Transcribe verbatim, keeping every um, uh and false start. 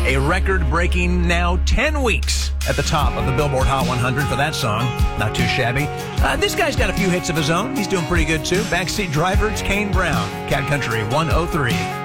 A record-breaking now ten weeks at the top of the Billboard Hot one hundred for that song. Not too shabby. Uh, this guy's got a few hits of his own. He's doing pretty good, too. Backseat Driver, it's Kane Brown. Cat Country one oh three.